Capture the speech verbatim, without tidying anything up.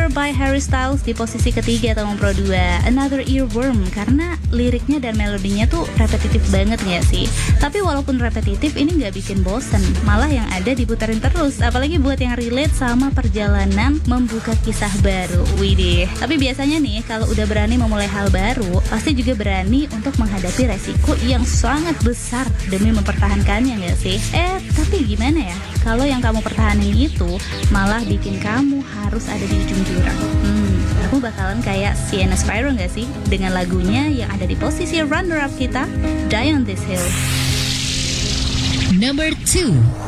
by Harry Styles di posisi ketiga atau nomor dua, Another Earworm, karena liriknya dan melodinya tuh repetitif banget gak sih? Tapi walaupun repetitif ini gak bikin bosen, malah yang ada diputerin terus, apalagi buat yang relate sama perjalanan membuka kisah baru. Widih. Tapi biasanya nih kalau udah berani memulai hal baru, pasti juga berani untuk menghadapi resiko yang sangat besar demi mempertahankannya gak sih? Eh tapi gimana ya kalau yang kamu pertahanin itu malah bikin kamu harus ada di ujung jurang? Hmm, kamu bakalan kayak Sienna Spyro gak sih? Dengan lagunya yang ada di posisi runner-up kita, Die on This Hill. Number two.